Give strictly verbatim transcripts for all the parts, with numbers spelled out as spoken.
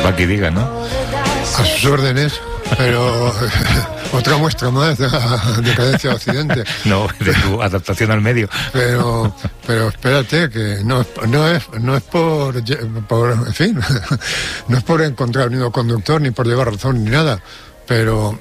Paqui diga, ¿no? A sus órdenes, pero otra muestra más de la decadencia de Occidente. No, de tu adaptación al medio. Pero, pero espérate, que no, no es, no es por, por, en fin, no es por encontrar ni un conductor, ni por llevar razón, ni nada. Pero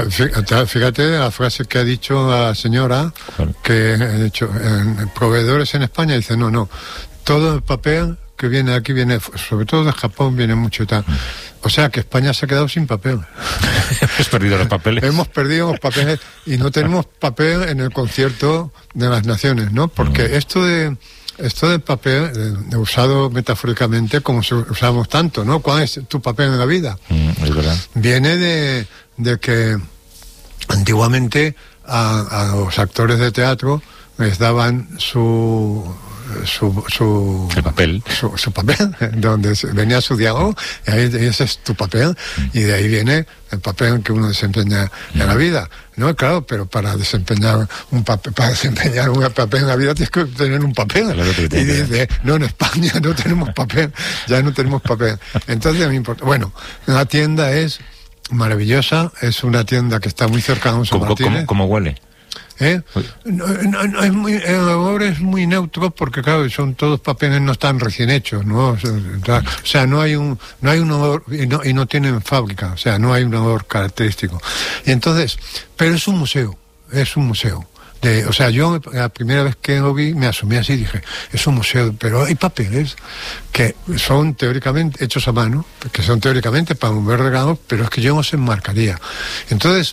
fíjate la frase que ha dicho la señora, que ha dicho, en proveedores en España, dice, no, no, todo el papel que viene aquí viene, sobre todo de Japón, viene mucho y tal. O sea que España se ha quedado sin papel. Hemos perdido los papeles. Hemos perdido los papeles y no tenemos papel en el concierto de las naciones, ¿no? Porque mm. esto de esto del papel, de, de usado metafóricamente, como se usamos tanto, ¿no? ¿Cuál es tu papel en la vida? Mm, es verdad. Viene de, de que antiguamente a, a los actores de teatro les daban su su su el papel su, su papel donde venía su diálogo, y ahí ese es tu papel, mm. y de ahí viene el papel que uno desempeña mm. en la vida, ¿no? Claro, pero para desempeñar un papel para desempeñar un papel en la vida tienes que tener un papel, claro, y dice, no, en España no tenemos papel, ya no tenemos papel. Entonces me importa, bueno, la tienda es maravillosa, es una tienda que está muy cerca de Alonso Martínez. ¿Cómo, cómo huele? ¿Eh? No, no, no, es muy, el olor es muy neutro porque claro, son todos papeles, no están recién hechos, ¿no? O sea, o sea no hay un no hay un olor y no, y no tienen fábrica, o sea, no hay un olor característico. Y entonces, pero es un museo, es un museo. De, o sea, yo la primera vez que lo vi me asomé así y dije, es un museo, pero hay papeles que son teóricamente hechos a mano, que son teóricamente para mover regalos, pero es que yo no se enmarcaría. Entonces,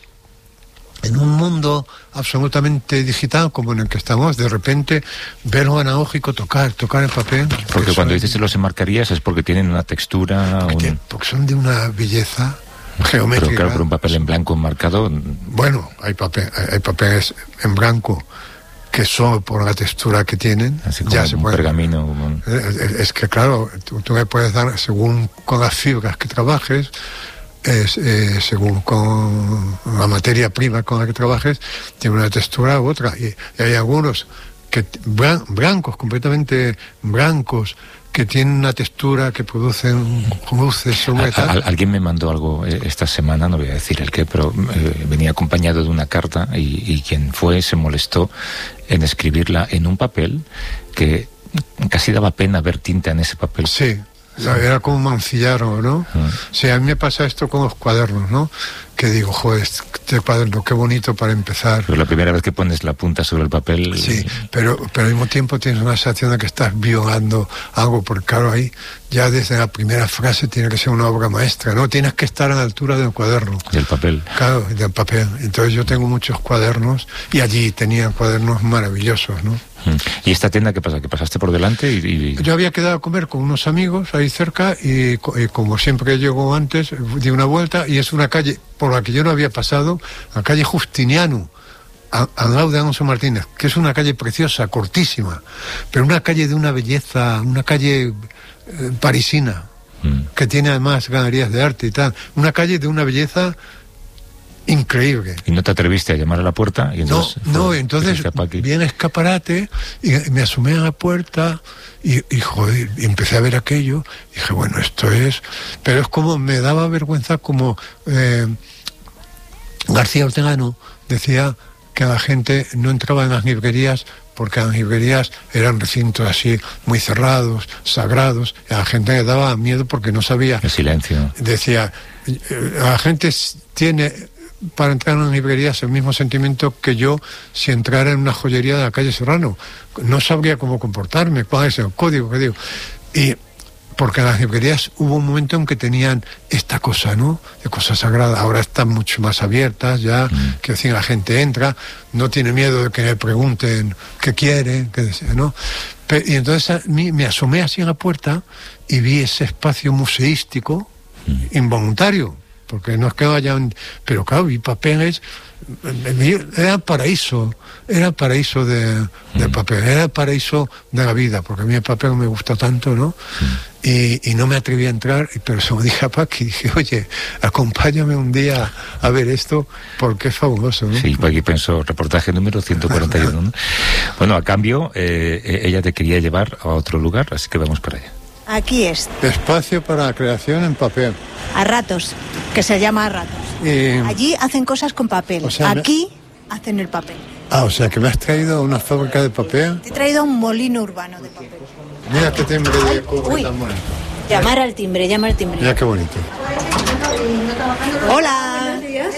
en un mundo absolutamente digital como en el que estamos, de repente ver lo analógico, tocar, tocar el papel. Porque cuando son, dices los enmarcarías es porque tienen una textura... Porque, un... tienen, porque son de una belleza geométrica. Pero claro, por un papel en blanco enmarcado... Bueno, hay, papel, hay papeles en blanco que solo por la textura que tienen... Así como ya un se puede, pergamino. Como... Es, es que claro, tú, tú me puedes dar, según con las fibras que trabajes... Es, eh, según con la materia prima con la que trabajes, tiene una textura u otra. Y, y hay algunos que blan, blancos, completamente blancos, que tienen una textura que producen luces sobre tal. Al, alguien me mandó algo esta semana, no voy a decir el qué, pero eh, venía acompañado de una carta y, y quien fue se molestó en escribirla en un papel que casi daba pena ver tinta en ese papel. Sí. Era como mancillarlo, ¿no? Uh-huh. Sí, a mí me pasa esto con los cuadernos, ¿no? Que digo, joder, este cuaderno, qué bonito para empezar. Pero la primera vez que pones la punta sobre el papel... Sí, pero, pero al mismo tiempo tienes una sensación de que estás violando algo, porque claro, ahí ya desde la primera frase tiene que ser una obra maestra, ¿no? Tienes que estar a la altura del cuaderno. Del papel. Claro, del papel. Entonces yo tengo muchos cuadernos y allí tenían cuadernos maravillosos, ¿no? ¿Y esta tienda qué pasa? ¿Que pasaste por delante? Y, y... Yo había quedado a comer con unos amigos ahí cerca y, y como siempre llego antes, di una vuelta y es una calle por la que yo no había pasado, la calle Justiniano, a, al lado de Alonso Martínez, que es una calle preciosa, cortísima, pero una calle de una belleza, una calle eh, parisina, mm. que tiene además galerías de arte y tal, una calle de una belleza increíble. ¿Y no te atreviste a llamar a la puerta? Y entonces no, no, entonces viene escaparate y me asomé a la puerta y, y joder, y empecé a ver aquello y dije, bueno, esto es... Pero es como, me daba vergüenza como eh, García Ortegano decía que la gente no entraba en las librerías porque las librerías eran recintos así muy cerrados, sagrados, y a la gente le daba miedo porque no sabía... El silencio. Decía, la gente tiene... para entrar en una librería es el mismo sentimiento que yo si entrara en una joyería de la calle Serrano. No sabría cómo comportarme, cuál es el código que digo. Y porque en las librerías hubo un momento en que tenían esta cosa, ¿no? De cosa sagrada. Ahora están mucho más abiertas ya, mm. que decir, la gente entra, no tiene miedo de que le pregunten qué quieren, qué desea, ¿no? Pero, y entonces a mí me asomé así en la puerta y vi ese espacio museístico mm. involuntario. Porque no es que vayan, pero claro, vi papeles, era el paraíso, era el paraíso de, del papel, era el paraíso de la vida, porque a mí el papel me gusta tanto, ¿no? Y, y no me atreví a entrar, pero se lo dije a Paqui, dije, oye, acompáñame un día a ver esto, porque es fabuloso, ¿no? Sí, Paqui pensó, reportaje número ciento cuarenta y uno, ¿no? Bueno, a cambio, eh, ella te quería llevar a otro lugar, así que vamos para allá. Aquí es. Espacio para la creación en papel. A ratos, que se llama a ratos. Eh, Allí hacen cosas con papel. O sea, Aquí me... hacen el papel. Ah, o sea, que me has traído una fábrica de papel. Te he traído un molino urbano de papel. Mira qué timbre de cobre tan bonito. Llamar al timbre, llama al timbre. Mira qué bonito. Hola. Buenos días.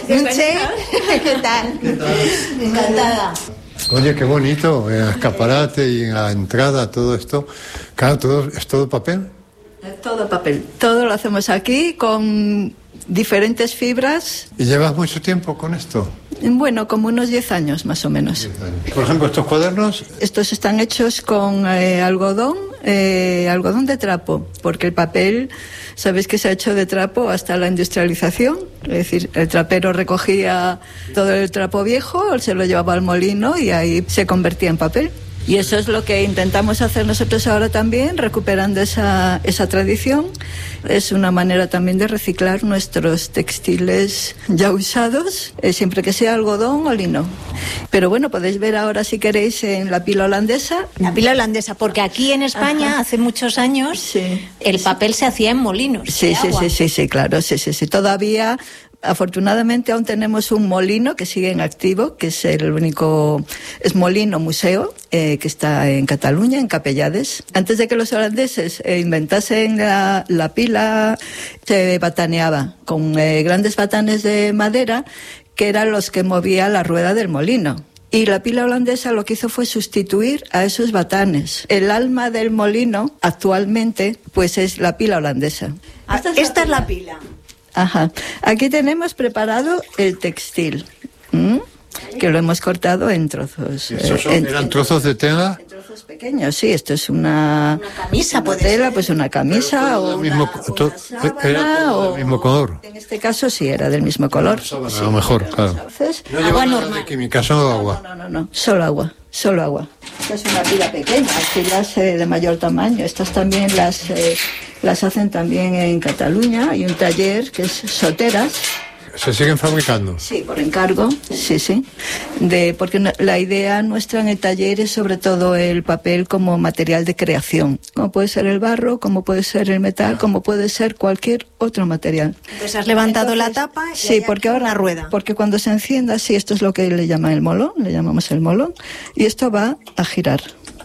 ¿Qué tal? ¿Qué tal? Encantada. Oye, qué bonito, el escaparate y la entrada, todo esto. Claro, todo, ¿es todo papel? Es todo papel. Todo lo hacemos aquí con diferentes fibras. ¿Y llevas mucho tiempo con esto? Bueno, como unos diez años más o menos. Por ejemplo, estos cuadernos. Estos están hechos con eh, algodón, eh, algodón de trapo, porque el papel, sabéis que se ha hecho de trapo hasta la industrialización. Es decir, el trapero recogía todo el trapo viejo, se lo llevaba al molino y ahí se convertía en papel. Y eso es lo que intentamos hacer nosotros ahora también, recuperando esa, esa tradición. Es una manera también de reciclar nuestros textiles ya usados, eh, siempre que sea algodón o lino. Pero bueno, podéis ver ahora, si queréis, en la pila holandesa. La pila holandesa, porque aquí en España, Ajá. hace muchos años, sí. el papel se hacía en molinos. Sí, sí, agua. sí, sí, sí, claro, sí, sí, sí. Todavía... Afortunadamente aún tenemos un molino que sigue en activo, que es el único, es molino museo, eh, que está en Cataluña, en Capellades. Antes de que los holandeses eh, inventasen la, la pila, se bataneaba con eh, grandes batanes de madera, que eran los que movían la rueda del molino. Y la pila holandesa lo que hizo fue sustituir a esos batanes. El alma del molino actualmente pues es la pila holandesa. Esta es, Esta la, pila. es la pila. Ajá. Aquí tenemos preparado el textil, ¿m? que lo hemos cortado en trozos. ¿Estos son, en, eran en, trozos de tela? En trozos pequeños, sí. Esto es una, una camisa, una tela, pues una camisa o mismo, una, to, una sábana, era todo o, del mismo color. En este caso sí era del mismo color. Sí, a lo mejor, claro. Entonces, no lleva nada normal. de química, solo agua. No, no, no, no, solo agua, solo agua. Esta es una pila pequeña, hay pilas eh, de mayor tamaño. Estas también las... Eh, Las hacen también en Cataluña. Hay un taller que es Soteras. ¿Se siguen fabricando? Sí, por encargo, sí, sí. De, porque la idea nuestra en el taller es sobre todo el papel como material de creación. Como puede ser el barro, como puede ser el metal, como puede ser cualquier otro material. Entonces has levantado Entonces, la tapa y sí, porque ahora una rueda. Porque cuando se encienda, sí, esto es lo que le llaman el molón, le llamamos el molón, y esto va a girar,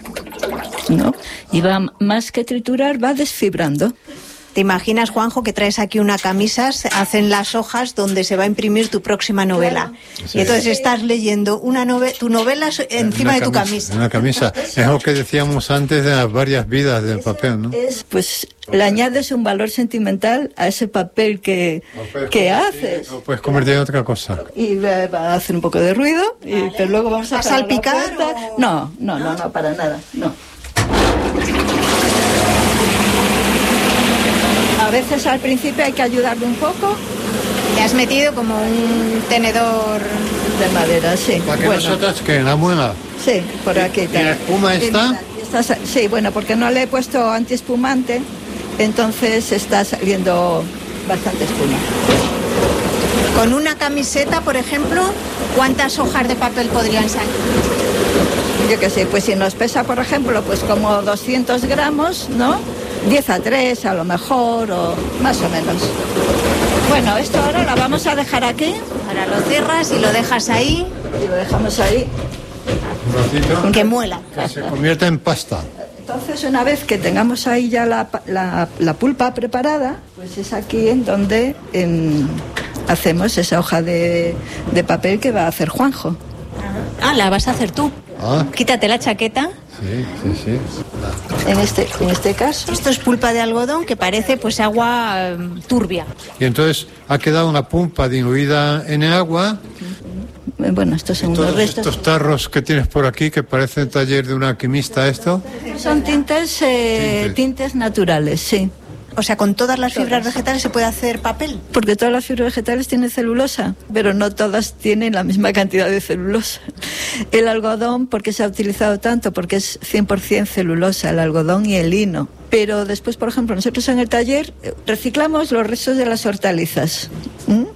¿no? Y va, más que triturar, va desfibrando. ¿Te imaginas, Juanjo, que traes aquí una camisa, hacen las hojas donde se va a imprimir tu próxima novela? Sí. Y entonces estás leyendo una nove- tu novela encima una de tu camisa, camisa. Una camisa. Es lo que decíamos antes de las varias vidas del papel, ¿no? Es, pues le añades un valor sentimental a ese papel que, que haces. Lo puedes convertir en otra cosa. Y va a hacer un poco de ruido, y, vale. Pero luego vamos a... ¿A salpicar? O... No, no, no, no, para nada, no. A veces al principio hay que ayudarle un poco. Le has metido como un tenedor de madera, sí. ¿Para que bueno. nosotras que la muela? Sí, por aquí. ¿Y la espuma está? está? Sí, bueno, porque no le he puesto antiespumante, entonces está saliendo bastante espuma. Con una camiseta, por ejemplo, ¿cuántas hojas de papel podrían salir? Yo qué sé, pues si nos pesa, por ejemplo, pues como doscientos gramos, ¿no? diez a tres a lo mejor, o más o menos. Bueno, esto ahora la vamos a dejar aquí. Ahora lo cierras y lo dejas ahí. Y lo dejamos ahí. Un ratito. Que muela. Que se convierta en pasta. Entonces, una vez que tengamos ahí ya la, la, la pulpa preparada, pues es aquí en donde en, hacemos esa hoja de, de papel que va a hacer Juanjo. Ah, la vas a hacer tú. Ah. Quítate la chaqueta. Sí, sí, sí. En este, en este caso. Esto es pulpa de algodón que parece pues agua eh, turbia. Y entonces ha quedado una pulpa diluida en el agua. Bueno, estos son unos restos. Estos tarros que tienes por aquí, que parecen taller de un alquimista, ¿esto? Son tintes, eh, tintes. tintes naturales, sí. O sea, con todas las fibras vegetales se puede hacer papel. Porque todas las fibras vegetales tienen celulosa, pero no todas tienen la misma cantidad de celulosa. El algodón, ¿por qué se ha utilizado tanto? Porque es cien por ciento celulosa, el algodón y el lino. Pero después, por ejemplo, nosotros en el taller reciclamos los restos de las hortalizas. ¿Mm?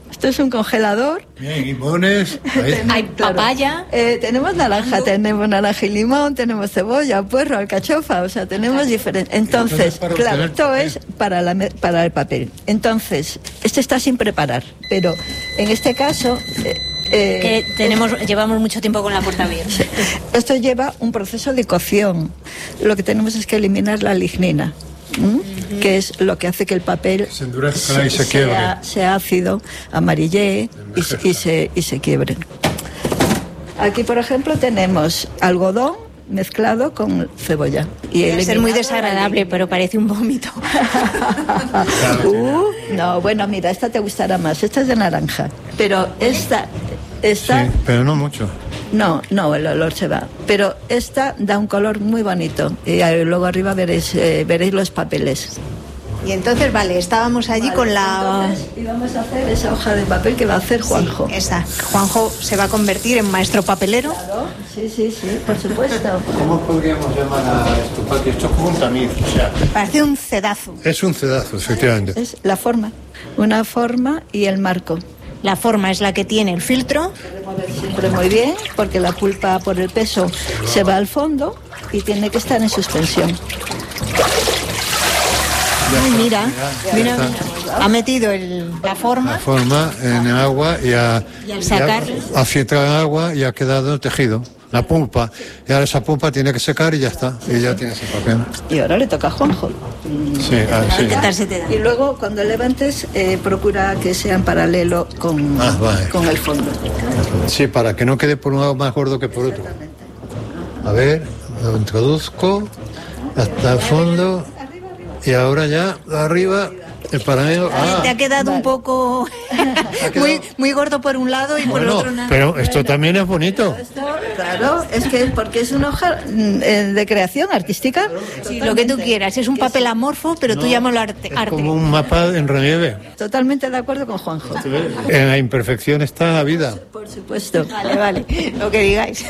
Esto es un congelador. Bien, limones. Hay papaya. Eh, tenemos naranja, tenemos naranja y limón, tenemos cebolla, puerro, alcachofa, o sea, tenemos diferentes. Entonces, Entonces claro, obtener... esto es para, la, para el papel. Entonces, este está sin preparar, pero en este caso... Eh, Eh, que tenemos, llevamos mucho tiempo con la puerta abierta. Esto lleva un proceso de cocción. Lo que tenemos es que eliminar la lignina, ¿m? Uh-huh. que es lo que hace que el papel se endurezca y se quiebre, sea, sea ácido, amarille y se, y, se, y se quiebre. Aquí, por ejemplo, tenemos algodón mezclado con cebolla. Y debe ser muy desagradable, pero parece un vómito. uh, no, bueno, mira, esta te gustará más. Esta es de naranja, pero esta... esta sí, pero no mucho. No, no, el olor se va. Pero esta da un color muy bonito. Y luego arriba veréis, eh, veréis los papeles. Y entonces, vale, estábamos allí vale, con la... Entonces, y vamos a hacer esa hoja de papel que va a hacer Juanjo. Sí, esa. Juanjo se va a convertir en maestro papelero. Claro, sí, sí, sí, por supuesto. ¿Cómo podríamos llamar a esto? Porque esto es como un tamiz, o sea... Parece un cedazo. Es un cedazo, efectivamente. Es la forma, una forma y el marco. La forma es la que tiene el filtro. Siempre muy bien, porque la pulpa por el peso se va al fondo y tiene que estar en suspensión. Ay, mira, mira, mira, ha metido el, la forma. La forma en el agua y, a, y al sacar. Ha filtrado el agua y ha quedado tejido. La pulpa. Y ahora esa pulpa tiene que secar y ya está. Y ya tiene ese papel. Y ahora le toca a Juanjo. Sí, ah, sí. ¿Qué tal se te da? Y luego cuando levantes, eh, procura que sea en paralelo con, ah, vale. con el fondo. Sí, para que no quede por un lado más gordo que por otro. A ver, lo introduzco hasta el fondo. Y ahora ya, arriba, el paralelo... Ah, te ha quedado vale. un poco... quedado... muy, muy gordo por un lado y bueno, por el otro nada. Pero esto también es bonito. Esto, claro, es que porque es una hoja de creación artística. Sí, lo que tú quieras. Es un papel amorfo, pero no, tú llámalo arte. Es como un mapa en relieve. Totalmente de acuerdo con Juanjo. En la imperfección está la vida. Por supuesto. Vale, vale. Lo que digáis.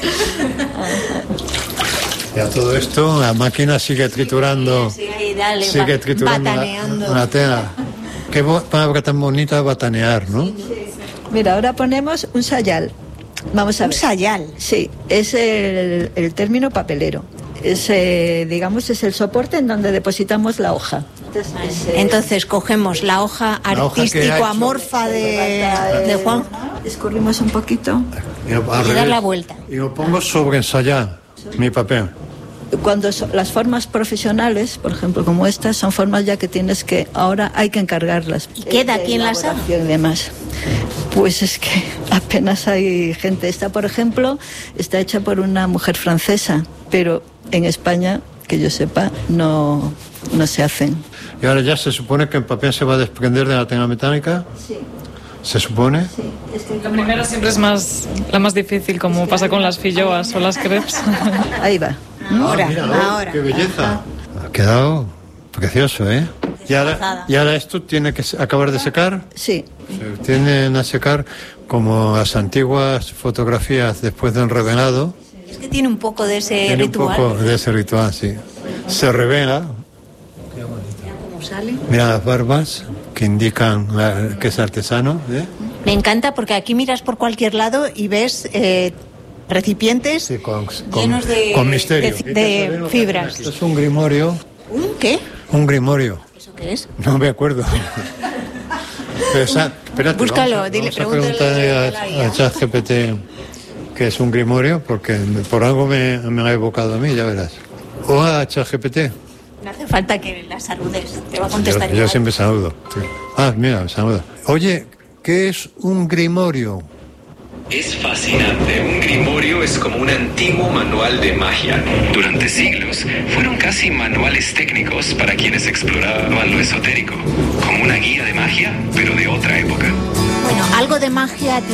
Y a todo esto, la máquina sigue triturando, sí, sí, dale, sigue triturando bataneando. La, la tela. Qué palabra tan bonita, batanear, ¿no? Sí, sí. Mira, ahora ponemos un sayal. Vamos a un ver. sayal. Sí, es el, el término papelero. Es, eh, digamos, es el soporte en donde depositamos la hoja. Entonces, es, eh, Entonces cogemos la hoja artístico-amorfa de, de Juan. Escurrimos un poquito. Y, y dar la vuelta. Y lo pongo sobre ensayar, mi papel. Cuando so, las formas profesionales, por ejemplo, como estas, son formas ya que tienes que, ahora hay que encargarlas. ¿Y queda aquí en la sala? Y demás. Pues es que apenas hay gente. Esta, por ejemplo, está hecha por una mujer francesa, pero en España, que yo sepa, no, no se hacen. ¿Y ahora ya se supone que el papel se va a desprender de la tela metálica? Sí. ¿Se supone? Sí. Es que la primera siempre es más, la más difícil, como es pasa con las filloas o las crepes. Ahí va. Ahora, ah, mira, ahora. ¡Qué belleza! Ha quedado precioso, ¿eh? ¿Y ahora, ¿Y ahora esto tiene que acabar de secar? Sí. Se tienen a secar como las antiguas fotografías después del revelado. Es que tiene un poco de ese tiene ritual. Un poco de ese ritual, sí. Se revela. Mira cómo sale. Mira las barbas que indican la, que es artesano, ¿eh? Me encanta porque aquí miras por cualquier lado y ves eh, recipientes sí, con, llenos con, de, con misterio. de, de fibras. Esto es un grimorio. ¿Un qué? Un grimorio. ¿Eso qué es? No me acuerdo. Pero, esa, espérate, búscalo, vamos a, dile, vamos a preguntarle a, a ChatGPT que es un grimorio, porque por algo me, me ha evocado a mí, ya verás. O a ChatGPT. No hace falta que la saludes, te va a contestar. Yo, yo siempre saludo. Sí. Ah, mira, saluda. Oye, ¿qué es un grimorio? Es fascinante. Un grimorio es como un antiguo manual de magia. Durante siglos fueron casi manuales técnicos para quienes exploraban lo esotérico, como una guía de magia, pero de otra época. Bueno, algo de magia